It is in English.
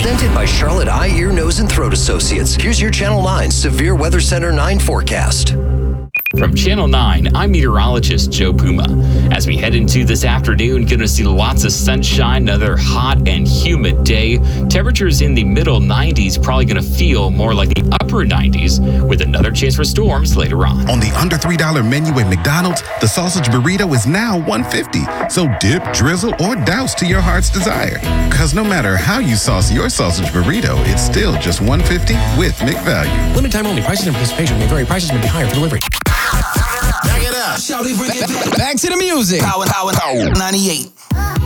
Presented by Charlotte Eye, Ear, Nose, and Throat Associates. Here's your Channel 9 Severe Weather Center 9 forecast. From Channel 9, I'm meteorologist Joe Puma. As we head into this afternoon, going to see lots of sunshine, another hot and humid day. Temperatures in the middle 90s, probably going to feel more like the upper 90s, with another chance for storms later on. On the under $3 menu at McDonald's, the sausage burrito is now $1.50. So dip, drizzle, or douse to your heart's desire. Because no matter how you sauce your sausage burrito, it's still just $1.50 with McValue. Limited time only. Prices and participation may vary. Prices may be higher for delivery. Back it up. Shawty, bring it back. Back to the music. Power 98.